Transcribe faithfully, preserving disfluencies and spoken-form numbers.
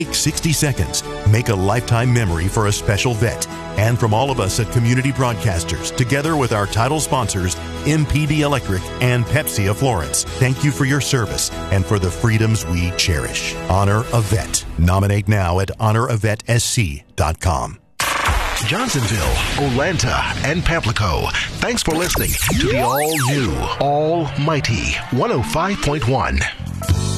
Take sixty seconds. Make a lifetime memory for a special vet. And from all of us at Community Broadcasters, together with our title sponsors, M P D Electric and Pepsi of Florence, thank you for your service and for the freedoms we cherish. Honor a Vet. Nominate now at honor a vet s c dot com. Johnsonville, Olanta, and Pamplico. Thanks for listening to the all-new, almighty one oh five point one.